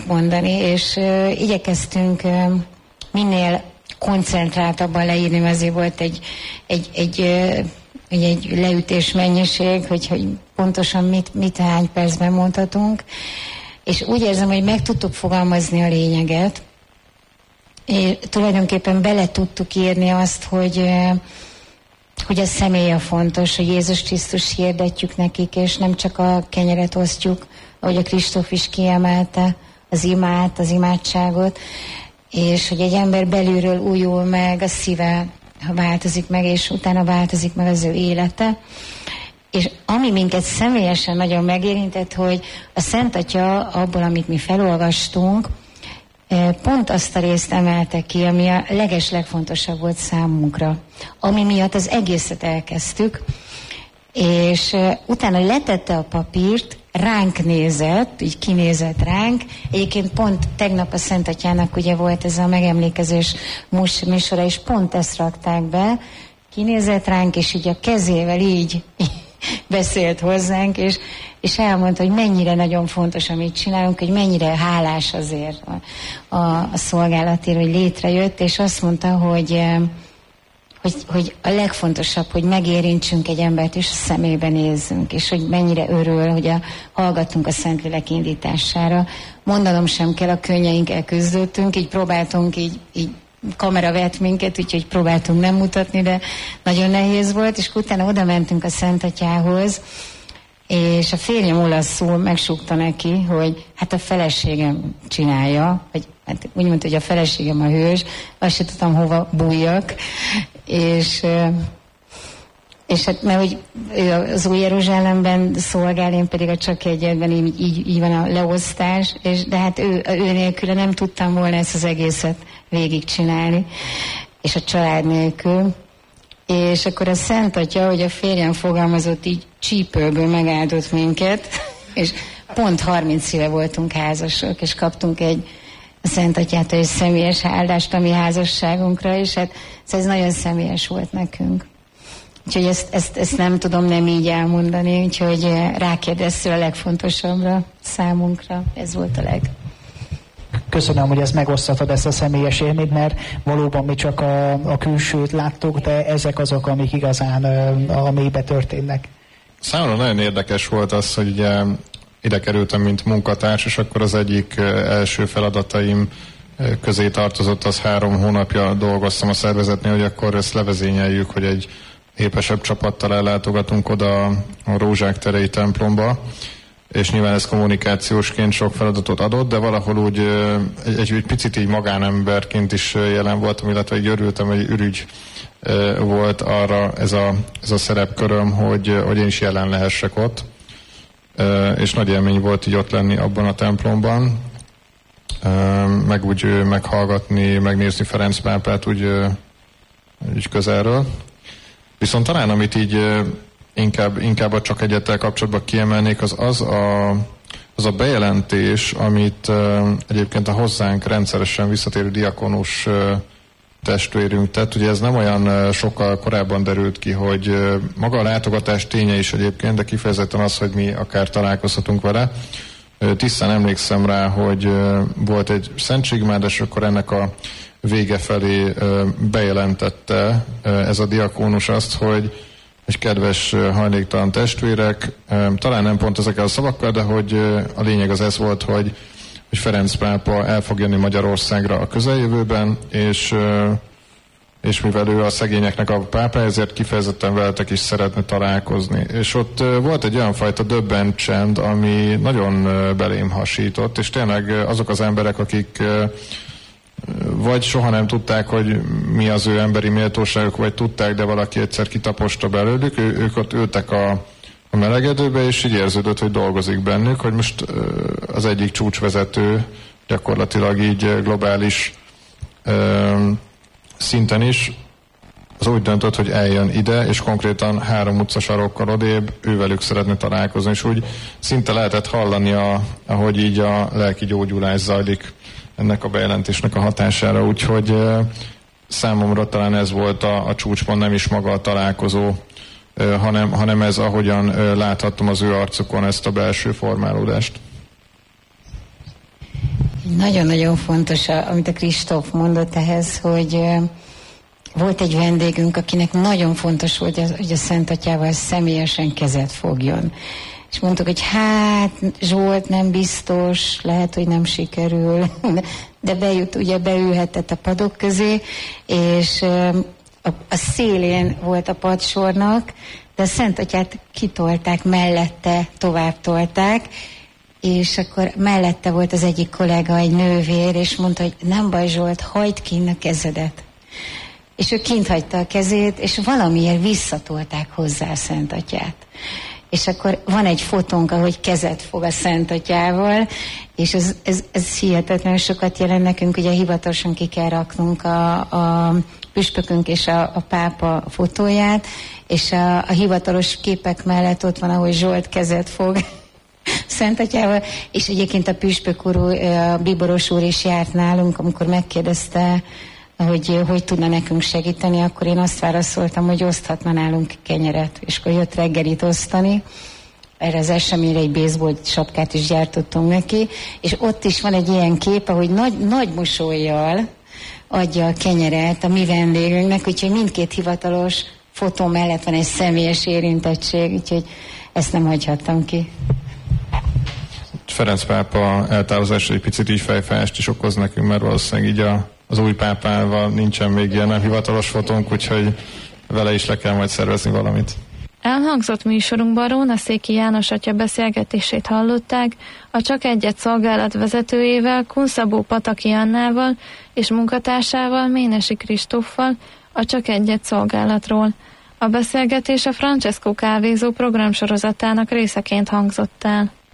tudunk mondani, és igyekeztünk minél koncentráltabban leírni, azért volt egy leütés mennyiség, hogy pontosan mit hány percben mondhatunk, és úgy érzem, hogy meg tudtuk fogalmazni a lényeget, és tulajdonképpen bele tudtuk írni azt, hogy a személy a fontos, hogy Jézus Krisztus hirdetjük nekik, és nem csak a kenyeret osztjuk, ahogy a Kristóf is kiemelte, az imádságot, és hogy egy ember belülről újul meg, a szíve változik meg, és utána változik meg az ő élete. És ami minket személyesen nagyon megérintett, hogy a Szent Atya abból, amit mi felolvastunk, pont azt a részt emelte ki, ami a legfontosabb volt számunkra, ami miatt az egészet elkezdtük, és utána letette a papírt, ránk nézett, így kinézett ránk. Egyébként pont tegnap a Szent Atyának ugye volt ez a megemlékezés műsora, és pont ezt rakták be, kinézett ránk, és így a kezével így beszélt hozzánk, és elmondta, hogy mennyire nagyon fontos, amit csinálunk, hogy mennyire hálás azért a szolgálatért, hogy létrejött, és azt mondta, hogy a legfontosabb, hogy megérintsünk egy embert, és a szemébe nézzünk, és hogy mennyire örül, hogy hallgattunk a Szentlélek indítására. Mondanom sem kell, a könnyeinkkel küzdöttünk, így próbáltunk, így kamera vett minket, úgyhogy próbáltunk nem mutatni, de nagyon nehéz volt, és utána oda mentünk a Szent Atyához, és a férjem olaszul megsúgta neki, hogy hát a feleségem csinálja, hogy hát úgy mondta, hogy a feleségem a hős, azt sem tudtam hova bújjak, és hát mert hogy ő az Új Jeruzsálemben szolgál, én pedig a Csak Egyetben, így van a leosztás, de hát ő nélküle nem tudtam volna ezt az egészet végigcsinálni, és a család nélkül. És akkor a Szent Atya, hogy a férjem fogalmazott, így csípőből megáldott minket, és pont 30 éve voltunk házasok, és kaptunk a Szent Atyától egy személyes áldást a mi házasságunkra, és hát ez nagyon személyes volt nekünk. Úgyhogy ezt nem tudom nem így elmondani, úgyhogy rákérdeztél a legfontosabbra számunkra, ez volt a Köszönöm, hogy ezt megosztatod, ezt a személyes élményt, mert valóban mi csak a külsőt láttuk, de ezek azok, amik igazán a mélybe történnek. Számomra nagyon érdekes volt az, hogy ugye ide kerültem, mint munkatárs, és akkor az egyik első feladataim közé tartozott, az 3 hónapja dolgoztam a szervezetnél, hogy akkor ezt levezényeljük, hogy egy épesebb csapattal ellátogatunk oda a Rózsák terei templomba, és nyilván ez kommunikációsként sok feladatot adott, de valahol úgy egy picit így magánemberként is jelen voltam, illetve így örültem, hogy ürügy volt arra ez a szerepköröm, hogy én is jelen lehessek ott, és nagy élmény volt így ott lenni abban a templomban, meg úgy meghallgatni, megnézni Ferenc pápát úgy közelről. Viszont talán amit így inkább a Csak Egyettel kapcsolatban kiemelnék, az a bejelentés, amit egyébként a hozzánk rendszeresen visszatérő diakonus testvérünk tett. Ugye ez nem olyan sokkal korábban derült ki, hogy maga a látogatás ténye is egyébként, de kifejezetten az, hogy mi akár találkozhatunk vele. Tisztán emlékszem rá, hogy volt egy szentségmád, és akkor ennek a vége felé bejelentette ez a diakónus azt, hogy kedves hajléktalan testvérek, talán nem pont ezekkel a szavakkal, de hogy a lényeg az ez volt, hogy Ferenc pápa el fog jönni Magyarországra a közeljövőben, és mivel ő a szegényeknek a pápa, ezért kifejezetten veletek is szeretne találkozni. És ott volt egy olyan fajta döbbent csend, ami nagyon belém hasított, és tényleg azok az emberek, akik vagy soha nem tudták, hogy mi az ő emberi méltóságuk, vagy tudták, de valaki egyszer kitaposta belőlük, ők ott ültek a melegedőbe, és így érződött, hogy dolgozik bennük, hogy most az egyik csúcsvezető gyakorlatilag így globális szinten is az úgy döntött, hogy eljön ide, és konkrétan 3 utcasarokkal odébb ővelük szeretne találkozni, és úgy szinte lehetett hallani, ahogy így a lelki gyógyulás zajlik ennek a bejelentésnek a hatására, úgyhogy számomra talán ez volt a csúcspont, nem is maga a találkozó, hanem ez, ahogyan láthattam az ő arcukon ezt a belső formálódást. Nagyon-nagyon fontos, amit a Kristóf mondott ehhez, hogy volt egy vendégünk, akinek nagyon fontos volt, hogy a Szent Atyával személyesen kezet fogjon. És mondtuk, hogy hát Zsolt nem biztos, lehet, hogy nem sikerül, de beülhetett a padok közé, és a szélén volt a padsornak, de a Szent Atyát kitolták mellette, tovább tolták, és akkor mellette volt az egyik kollega, egy nővér, és mondta, hogy nem baj Zsolt, hagyd kinn a kezedet. És ő kint hagyta a kezét, és valamiért visszatolták hozzá a Szent Atyát. És akkor van egy fotónk, ahogy kezet fog a Szent Atyával, és ez hihetetlenül sokat jelent nekünk, ugye hivatalosan ki kell raknunk a püspökünk és a pápa fotóját, és a hivatalos képek mellett ott van, ahogy Zsolt kezet fog Szent Atyával, és egyébként a püspök úr, a Bíboros úr is járt nálunk, amikor megkérdezte, hogy tudna nekünk segíteni, akkor én azt válaszoltam, hogy oszthatna nálunk kenyeret, és akkor jött reggelit osztani. Erre az eseményre egy baseball sapkát is gyártottunk neki, és ott is van egy ilyen kép, ahogy nagy mosollyal adja a kenyeret a mi vendégünknek, úgyhogy mindkét hivatalos fotó mellett van egy személyes érintettség, úgyhogy ezt nem hagyhattam ki. Ferenc pápa eltávozása egy picit így fejfájást is okoz nekünk, mert valószínűleg így az új pápával nincsen még ilyen nem hivatalos fotónk, úgyhogy vele is le kell majd szervezni valamit. Elhangzott műsorunkban Rónaszéki János atya beszélgetését hallották a Csak Egyet szolgálat vezetőjével, Kunszabó Pataki Annával és munkatársával, Ménesi Kristóffal a Csak Egyet szolgálatról. A beszélgetés a Francesco kávézó programsorozatának részeként hangzott el.